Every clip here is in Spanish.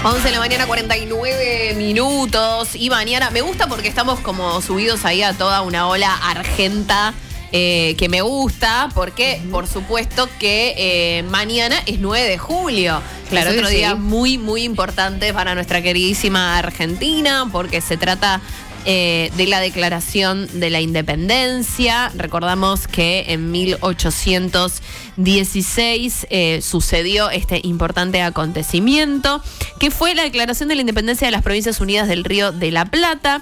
11 de la mañana, 49 minutos. Y mañana me gusta porque estamos como subidos ahí a toda una ola argenta que me gusta. Porque, por supuesto, que mañana es 9 de julio. Claro, es otro día muy, muy importante para nuestra queridísima Argentina, porque se trata de la Declaración de la Independencia. Recordamos que en 1816 sucedió este importante acontecimiento, que fue la Declaración de la Independencia de las Provincias Unidas del Río de la Plata.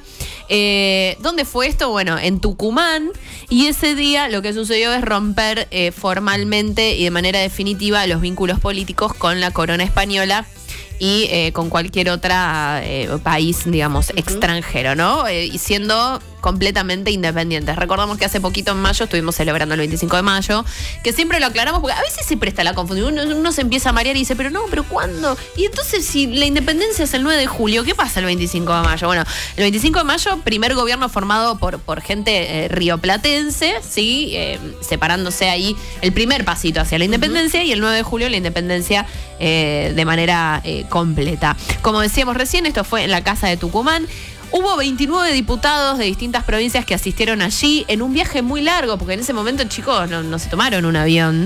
¿Dónde fue esto? Bueno, en Tucumán. Y ese día lo que sucedió es romper formalmente y de manera definitiva los vínculos políticos con la corona española y con cualquier otro país, digamos, extranjero, ¿no? Y siendo completamente independientes. Recordamos que hace poquito en mayo estuvimos celebrando el 25 de mayo, que siempre lo aclaramos porque a veces se presta la confusión. Uno se empieza a marear y dice, pero ¿cuándo? Y entonces, si la independencia es el 9 de julio, ¿qué pasa el 25 de mayo? Bueno, el 25 de mayo, primer gobierno formado por gente rioplatense, ¿sí? Separándose ahí el primer pasito hacia la independencia, y el 9 de julio la independencia de manera completa. Como decíamos recién, esto fue en la Casa de Tucumán. Hubo 29 diputados de distintas provincias que asistieron allí en un viaje muy largo, porque en ese momento, chicos, no se tomaron un avión,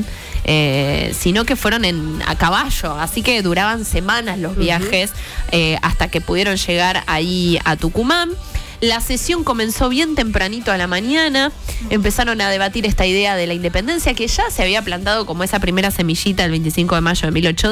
sino que fueron a caballo. Así que duraban semanas los viajes hasta que pudieron llegar ahí a Tucumán. La sesión comenzó bien tempranito a la mañana. Empezaron a debatir esta idea de la independencia que ya se había plantado como esa primera semillita el 25 de mayo de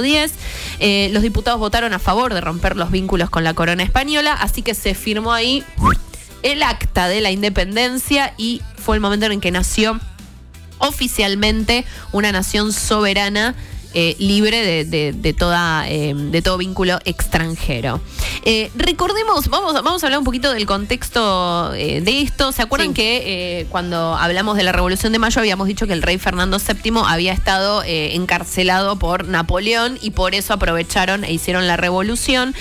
1810. Los diputados votaron a favor de romper los vínculos con la corona española, así que se firmó ahí el acta de la independencia y fue el momento en que nació oficialmente una nación soberana, libre de todo vínculo extranjero. Recordemos, vamos a hablar un poquito del contexto de esto. ¿Se acuerdan que cuando hablamos de la Revolución de Mayo habíamos dicho que el rey Fernando VII había estado encarcelado por Napoleón y por eso aprovecharon e hicieron la revolución?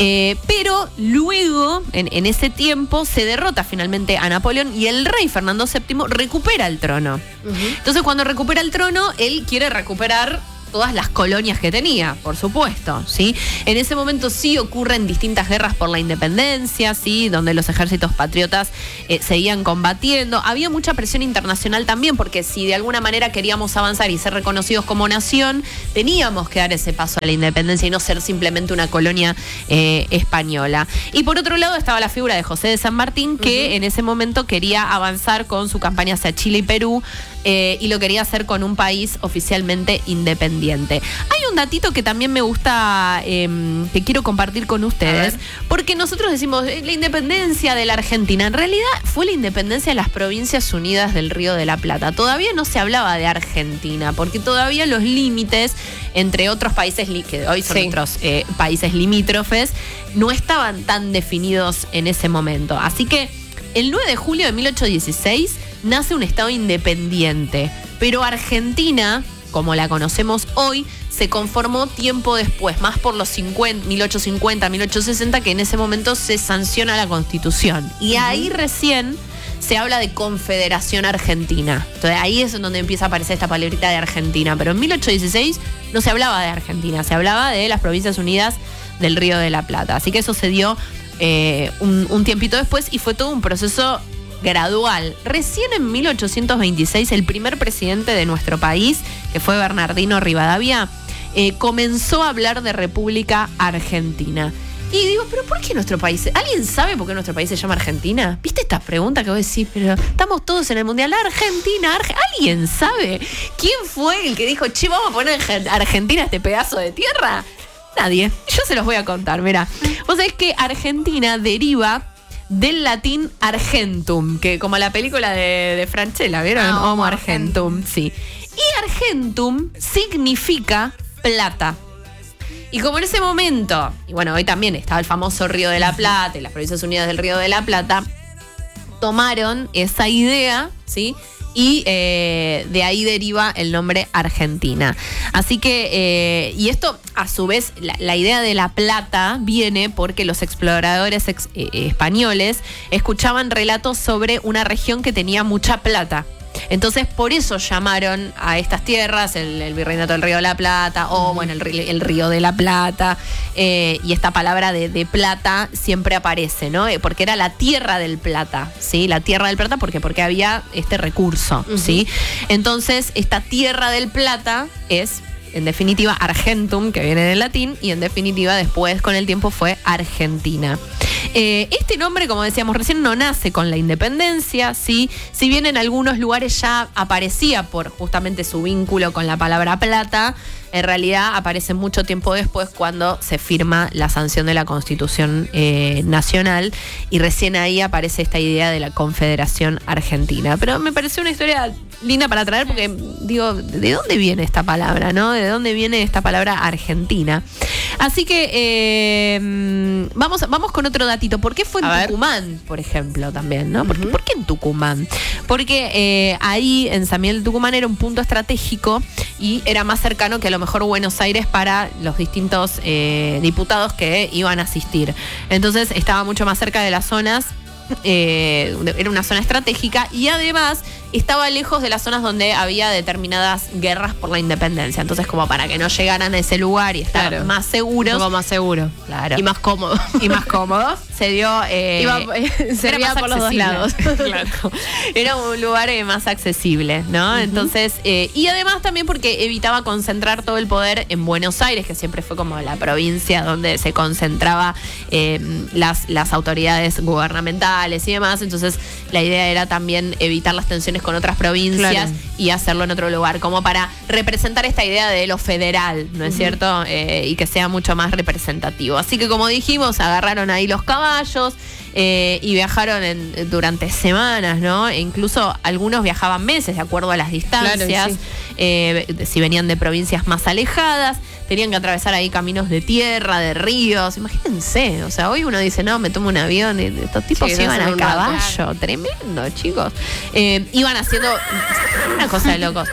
Pero luego, en ese tiempo, se derrota finalmente a Napoleón y el rey Fernando VII recupera el trono. Entonces, cuando recupera el trono, él quiere recuperar todas las colonias que tenía, por supuesto, ¿sí? En ese momento sí ocurren distintas guerras por la independencia, ¿sí? Donde los ejércitos patriotas seguían combatiendo. Había mucha presión internacional también, porque si de alguna manera queríamos avanzar y ser reconocidos como nación, teníamos que dar ese paso a la independencia y no ser simplemente una colonia española. Y por otro lado estaba la figura de José de San Martín, que en ese momento quería avanzar con su campaña hacia Chile y Perú, y lo quería hacer con un país oficialmente independiente. Hay un datito que también me gusta, que quiero compartir con ustedes, porque nosotros decimos la independencia de la Argentina. En realidad fue la independencia de las Provincias Unidas del Río de la Plata. Todavía no se hablaba de Argentina, porque todavía los límites entre otros países, que hoy son nuestros países limítrofes, no estaban tan definidos en ese momento. Así que el 9 de julio de 1816 nace un Estado independiente, pero Argentina, como la conocemos hoy, se conformó tiempo después, más por los 1850, 1860, que en ese momento se sanciona la Constitución. Y ahí recién se habla de Confederación Argentina. Entonces ahí es donde empieza a aparecer esta palabrita de Argentina. Pero en 1816 no se hablaba de Argentina, se hablaba de las Provincias Unidas del Río de la Plata. Así que eso se dio un tiempito después y fue todo un proceso gradual. Recién en 1826 el primer presidente de nuestro país, que fue Bernardino Rivadavia, comenzó a hablar de República Argentina. Y digo, ¿pero por qué nuestro país? ¿Alguien sabe por qué nuestro país se llama Argentina? ¿Viste esta pregunta que vos decís? Pero estamos todos en el Mundial. Argentina, ¿alguien sabe? ¿Quién fue el que dijo, che, vamos a poner Argentina este pedazo de tierra? Nadie. Yo se los voy a contar, mirá. Vos sabés que Argentina deriva del latín argentum, que como la película de Franchella, ¿vieron? Homo Argentum, sí. Y argentum significa plata. Y como en ese momento, y bueno, hoy también estaba el famoso Río de la Plata y las Provincias Unidas del Río de la Plata, tomaron esa idea, ¿sí? Y de ahí deriva el nombre Argentina. Así que, y esto a su vez, la idea de la plata viene porque los exploradores españoles escuchaban relatos sobre una región que tenía mucha plata. Entonces, por eso llamaron a estas tierras el Virreinato del Río de la Plata, o bueno, el Río de la Plata, y esta palabra de plata siempre aparece, ¿no? Porque era la tierra del plata, ¿sí? La tierra del plata, porque había este recurso, ¿sí? Entonces, esta tierra del plata es, en definitiva, Argentum, que viene del latín, y en definitiva después con el tiempo fue Argentina. Este nombre, como decíamos recién, no nace con la independencia, ¿sí? Si bien en algunos lugares ya aparecía por justamente su vínculo con la palabra plata, en realidad aparece mucho tiempo después cuando se firma la sanción de la Constitución Nacional, y recién ahí aparece esta idea de la Confederación Argentina. Pero me pareció una historia linda para traer porque, digo, ¿de dónde viene esta palabra, no? ¿De dónde viene esta palabra Argentina? Así que vamos con otro datito. ¿Por qué fue en Tucumán, por ejemplo, también, no? ¿Por qué en Tucumán? Porque ahí, en San Miguel de Tucumán, era un punto estratégico y era más cercano que a lo mejor Buenos Aires para los distintos diputados que iban a asistir. Entonces estaba mucho más cerca de las zonas, era una zona estratégica, y además estaba lejos de las zonas donde había determinadas guerras por la independencia. Entonces, como para que no llegaran a ese lugar y estar más seguros. Un poco más seguro. Claro. Y más cómodo. Y más cómodo. Se dio. Servía por los dos lados. Claro. Era un lugar más accesible, ¿no? Entonces, y además también porque evitaba concentrar todo el poder en Buenos Aires, que siempre fue como la provincia donde se concentraba las autoridades gubernamentales y demás. Entonces, la idea era también evitar las tensiones con otras provincias y hacerlo en otro lugar, como para representar esta idea de lo federal, ¿no es cierto? Y que sea mucho más representativo. Así que, como dijimos, agarraron ahí los caballos y viajaron durante semanas, ¿no? E incluso algunos viajaban meses, de acuerdo a las distancias. Claro, sí. Si venían de provincias más alejadas, tenían que atravesar ahí caminos de tierra, de ríos. Imagínense, o sea, hoy uno dice, no, me tomo un avión, y estos tipos iban a caballo. Tremendo, chicos. Iban haciendo una cosa de locos.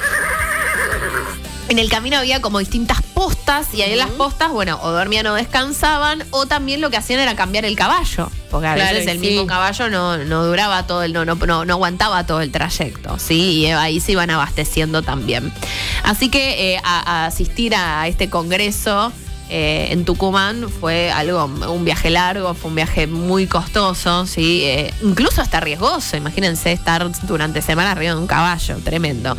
En el camino había como distintas postas, y ahí en las postas, bueno, o dormían o descansaban, o también lo que hacían era cambiar el caballo, porque a veces el mismo caballo no duraba todo no aguantaba todo el trayecto, ¿sí? Y ahí se iban abasteciendo también. Así que a asistir a este congreso en Tucumán fue un viaje largo, fue un viaje muy costoso, ¿sí? Incluso hasta riesgoso. Imagínense estar durante semanas arriba de un caballo, tremendo.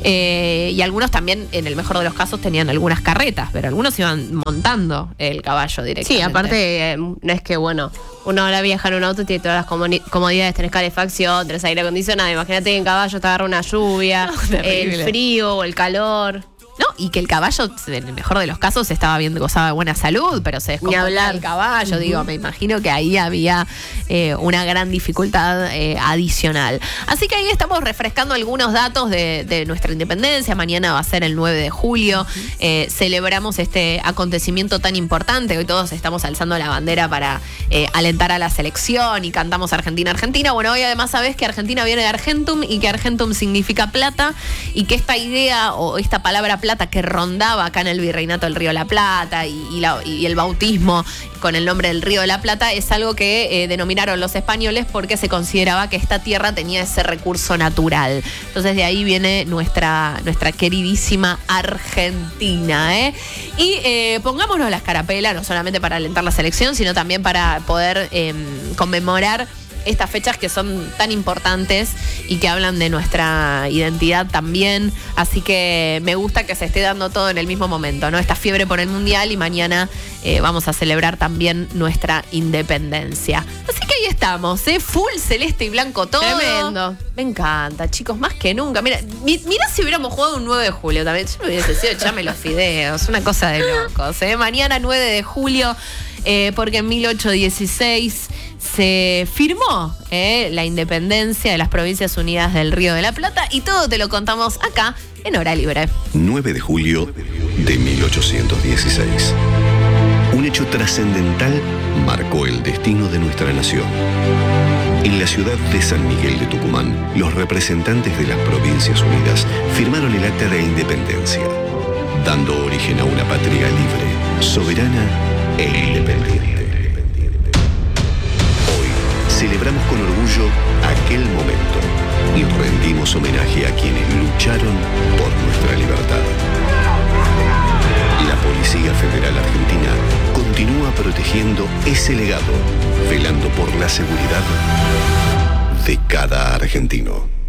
Y algunos también, en el mejor de los casos, tenían algunas carretas, pero algunos iban montando el caballo directamente. Sí, aparte, no es que, bueno, uno ahora viaja en un auto y tiene todas las comodidades, tenés calefacción, tenés aire acondicionado. Imagínate que en caballo te agarra una lluvia, el frío o el calor. No, y que el caballo, en el mejor de los casos, gozaba de buena salud, pero se descomponía el caballo. Digo, me imagino que ahí había una gran dificultad adicional. Así que ahí estamos refrescando algunos datos de nuestra independencia. Mañana va a ser el 9 de julio. Celebramos este acontecimiento tan importante. Hoy todos estamos alzando la bandera para alentar a la selección y cantamos Argentina, Argentina. Bueno, hoy además sabés que Argentina viene de Argentum, y que Argentum significa plata, y que esta idea o esta palabra plata que rondaba acá en el Virreinato del Río de la Plata y el bautismo con el nombre del Río de la Plata es algo que denominaron los españoles porque se consideraba que esta tierra tenía ese recurso natural. Entonces de ahí viene nuestra queridísima Argentina, ¿eh? Y pongámonos la escarapela, no solamente para alentar la selección, sino también para poder conmemorar estas fechas que son tan importantes y que hablan de nuestra identidad también. Así que me gusta que se esté dando todo en el mismo momento, ¿no? Esta fiebre por el Mundial, y mañana vamos a celebrar también nuestra independencia. Así que ahí estamos, full celeste y blanco todo. Tremendo. Me encanta, chicos, más que nunca. Mira si hubiéramos jugado un 9 de julio también. Yo no hubiese sido echarme los fideos, una cosa de locos. Mañana 9 de julio, porque en 1816 se firmó la independencia de las Provincias Unidas del Río de la Plata, y todo te lo contamos acá en Hora Libre. 9 de julio de 1816. Un hecho trascendental marcó el destino de nuestra nación. En la ciudad de San Miguel de Tucumán, los representantes de las Provincias Unidas firmaron el Acta de Independencia, dando origen a una patria libre, soberana e independiente. Hoy celebramos con orgullo aquel momento y rendimos homenaje a quienes lucharon por nuestra libertad. La Policía Federal Argentina continúa protegiendo ese legado, velando por la seguridad de cada argentino.